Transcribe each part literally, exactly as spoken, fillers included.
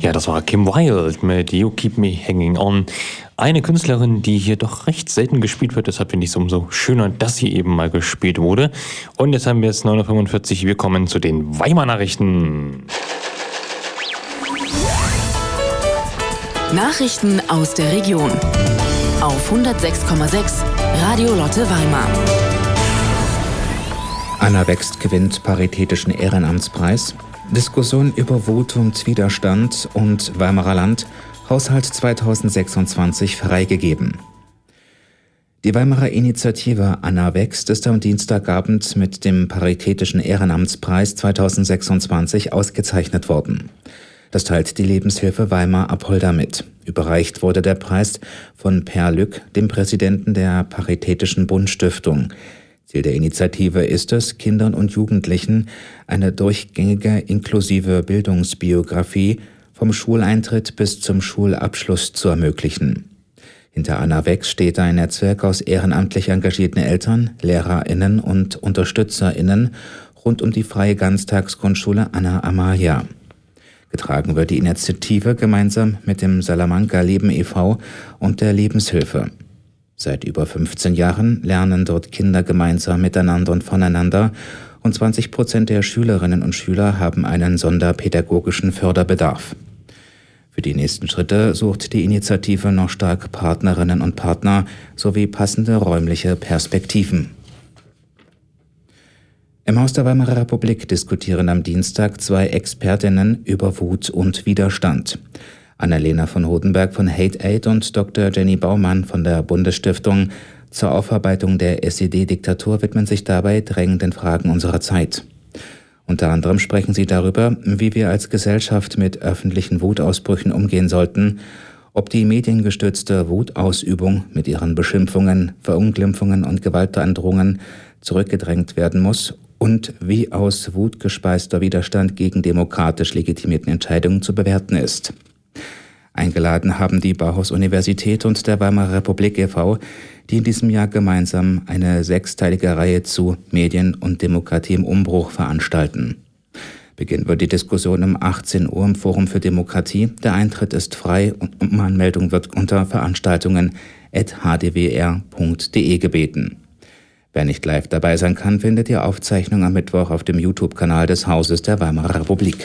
Ja, das war Kim Wilde mit You Keep Me Hanging On. Eine Künstlerin, die hier doch recht selten gespielt wird. Deshalb finde ich es umso schöner, dass sie eben mal gespielt wurde. Und jetzt haben wir jetzt neun Uhr fünfundvierzig. Wir kommen zu den Weimar-Nachrichten. Nachrichten aus der Region. Auf hundertsechs Komma sechs Radio Lotte Weimar. Anna Wächst gewinnt Paritätischen Ehrenamtspreis. Diskussion über Wut und Widerstand und Weimarer Land, Haushalt zweitausendsechsundzwanzig freigegeben. Die Weimarer Initiative Anna Wächst ist am Dienstagabend mit dem Paritätischen Ehrenamtspreis zweitausendsechsundzwanzig ausgezeichnet worden. Das teilt die Lebenshilfe Weimar-Apolda mit. Überreicht wurde der Preis von Per Lück, dem Präsidenten der Paritätischen Bundstiftung. Ziel der Initiative ist es, Kindern und Jugendlichen eine durchgängige inklusive Bildungsbiografie vom Schuleintritt bis zum Schulabschluss zu ermöglichen. Hinter Anna Wächst steht ein Netzwerk aus ehrenamtlich engagierten Eltern, LehrerInnen und UnterstützerInnen rund um die freie Ganztagsgrundschule Anna Amalia. Getragen wird die Initiative gemeinsam mit dem Salamanca Leben e V und der Lebenshilfe. Seit über fünfzehn Jahren lernen dort Kinder gemeinsam miteinander und voneinander und zwanzig Prozent der Schülerinnen und Schüler haben einen sonderpädagogischen Förderbedarf. Für die nächsten Schritte sucht die Initiative noch stark Partnerinnen und Partner sowie passende räumliche Perspektiven. Im Haus der Weimarer Republik diskutieren am Dienstag zwei Expertinnen über Wut und Widerstand. Annalena von Hodenberg von Hate Aid und Doktor Jenny Baumann von der Bundesstiftung zur Aufarbeitung der S E D-Diktatur widmen sich dabei drängenden Fragen unserer Zeit. Unter anderem sprechen sie darüber, wie wir als Gesellschaft mit öffentlichen Wutausbrüchen umgehen sollten, ob die mediengestützte Wutausübung mit ihren Beschimpfungen, Verunglimpfungen und Gewaltandrohungen zurückgedrängt werden muss und wie aus wutgespeister Widerstand gegen demokratisch legitimierten Entscheidungen zu bewerten ist. Eingeladen haben die Bauhaus-Universität und der Weimarer Republik e V, die in diesem Jahr gemeinsam eine sechsteilige Reihe zu Medien und Demokratie im Umbruch veranstalten. Beginnen wird die Diskussion um achtzehn Uhr im Forum für Demokratie. Der Eintritt ist frei und um Anmeldung wird unter Veranstaltungen at h d w r punkt d e gebeten. Wer nicht live dabei sein kann, findet die Aufzeichnung am Mittwoch auf dem YouTube-Kanal des Hauses der Weimarer Republik.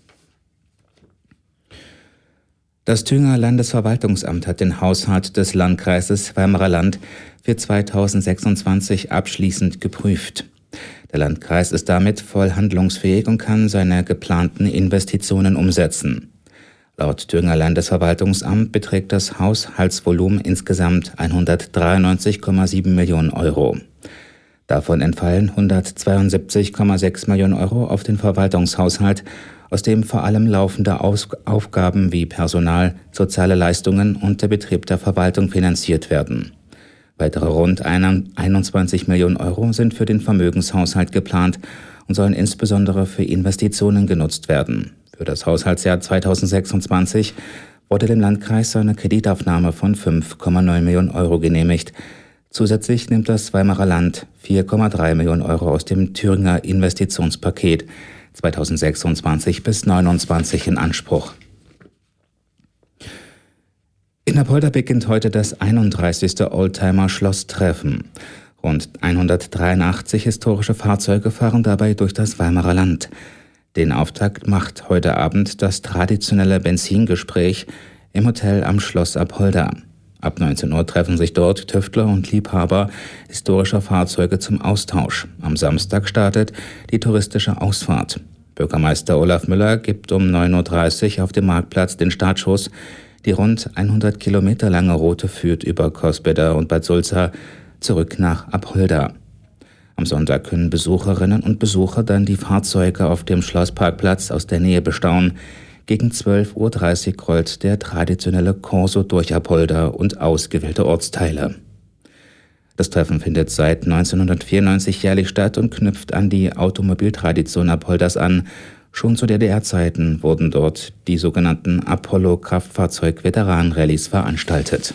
Das Thüringer Landesverwaltungsamt hat den Haushalt des Landkreises Weimarer Land für zweitausendsechsundzwanzig abschließend geprüft. Der Landkreis ist damit voll handlungsfähig und kann seine geplanten Investitionen umsetzen. Laut Thüringer Landesverwaltungsamt beträgt das Haushaltsvolumen insgesamt hundertdreiundneunzig Komma sieben Millionen Euro. Davon entfallen hundertzweiundsiebzig Komma sechs Millionen Euro auf den Verwaltungshaushalt, aus dem vor allem laufende Aus- Aufgaben wie Personal, soziale Leistungen und der Betrieb der Verwaltung finanziert werden. Weitere rund einundzwanzig Millionen Euro sind für den Vermögenshaushalt geplant und sollen insbesondere für Investitionen genutzt werden. Für das Haushaltsjahr zweitausendsechsundzwanzig wurde dem Landkreis eine Kreditaufnahme von fünf Komma neun Millionen Euro genehmigt. Zusätzlich nimmt das Weimarer Land vier Komma drei Millionen Euro aus dem Thüringer Investitionspaket zweitausendsechsundzwanzig bis neunundzwanzig in Anspruch. In Apolda beginnt heute das einunddreißigste Oldtimer-Schlosstreffen. Rund hundertdreiundachtzig historische Fahrzeuge fahren dabei durch das Weimarer Land. Den Auftakt macht heute Abend das traditionelle Benzingespräch im Hotel am Schloss Apolda. Ab neunzehn Uhr treffen sich dort Tüftler und Liebhaber historischer Fahrzeuge zum Austausch. Am Samstag startet die touristische Ausfahrt. Bürgermeister Olaf Müller gibt um neun Uhr dreißig auf dem Marktplatz den Startschuss. Die rund hundert Kilometer lange Route führt über Coesbedder und Bad Sulza zurück nach Apolda. Am Sonntag können Besucherinnen und Besucher dann die Fahrzeuge auf dem Schlossparkplatz aus der Nähe bestaunen. Gegen zwölf Uhr dreißig rollt der traditionelle Corso durch Apolda und ausgewählte Ortsteile. Das Treffen findet seit neunzehnhundertvierundneunzig jährlich statt und knüpft an die Automobiltradition Apoldas an. Schon zu D D R-Zeiten wurden dort die sogenannten Apollo-Kraftfahrzeug-Veteran-Rallyes veranstaltet.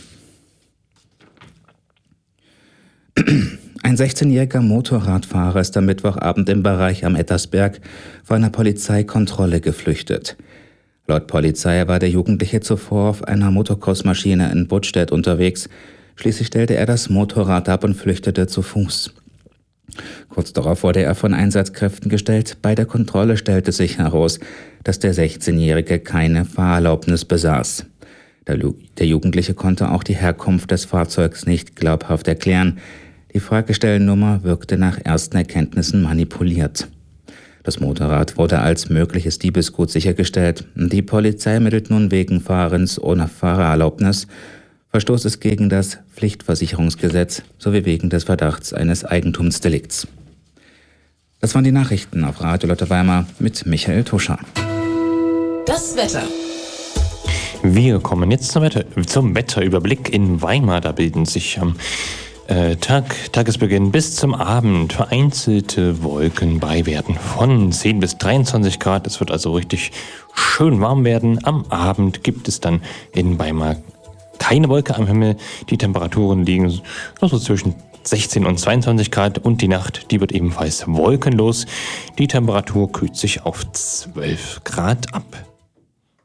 Ein sechzehnjähriger Motorradfahrer ist am Mittwochabend im Bereich am Ettersberg vor einer Polizeikontrolle geflüchtet. Laut Polizei war der Jugendliche zuvor auf einer Motocross-Maschine in Buttstedt unterwegs. Schließlich stellte er das Motorrad ab und flüchtete zu Fuß. Kurz darauf wurde er von Einsatzkräften gestellt. Bei der Kontrolle stellte sich heraus, dass der sechzehnjährige keine Fahrerlaubnis besaß. Der, Lu- der Jugendliche konnte auch die Herkunft des Fahrzeugs nicht glaubhaft erklären. Die Fragestellennummer wirkte nach ersten Erkenntnissen manipuliert. Das Motorrad wurde als mögliches Diebesgut sichergestellt. Die Polizei ermittelt nun wegen Fahrens ohne Fahrerlaubnis, Verstoßes gegen das Pflichtversicherungsgesetz sowie wegen des Verdachts eines Eigentumsdelikts. Das waren die Nachrichten auf Radio Lotte Weimar mit Michael Tuscher. Das Wetter. Wir kommen jetzt zum, Wetter, zum Wetterüberblick in Weimar. Da bilden sich am äh, Tag, Tagesbeginn bis zum Abend vereinzelte Wolken bei Werten von zehn bis dreiundzwanzig Grad. Es wird also richtig schön warm werden. Am Abend gibt es dann in Weimar keine Wolke am Himmel. Die Temperaturen liegen so zwischen sechzehn und zweiundzwanzig Grad und die Nacht, die wird ebenfalls wolkenlos. Die Temperatur kühlt sich auf zwölf Grad ab.